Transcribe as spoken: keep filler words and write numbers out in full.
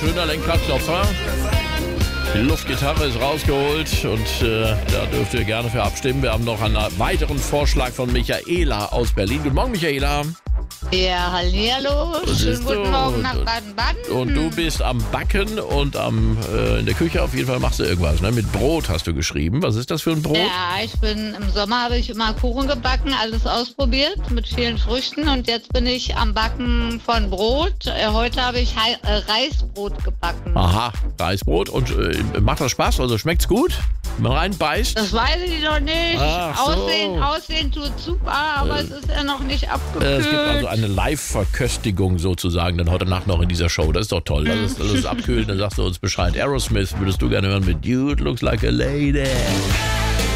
schöner Lenkradklopfer. Die Luftgitarre ist rausgeholt und äh, da dürft ihr gerne für abstimmen. Wir haben noch einen weiteren Vorschlag von Michaela aus Berlin. Guten Morgen, Michaela. Ja, hallihallo. Schönen guten Morgen nach Baden-Baden. Und du bist am Backen und am äh, in der Küche auf jeden Fall machst du irgendwas, ne? Mit Brot hast du geschrieben. Was ist das für ein Brot? Ja, ich bin im Sommer habe ich immer Kuchen gebacken, alles ausprobiert mit vielen Früchten und jetzt bin ich am Backen von Brot. Äh, heute habe ich Hei- äh, Reisbrot gebacken. Aha, Reisbrot. Und äh, macht das Spaß? Also schmeckt's gut? Wenn man reinbeißt? Das weiß ich noch nicht. Ach so. Aussehen, Aussehen tut super, aber äh, es ist ja noch nicht abgekühlt. Äh, es gibt also eine Live-Verköstigung sozusagen dann heute Nacht noch in dieser Show. Das ist doch toll. Das ist, das ist abkühlen, dann sagst du uns Bescheid. Aerosmith würdest du gerne hören mit Dude Looks Like a Lady.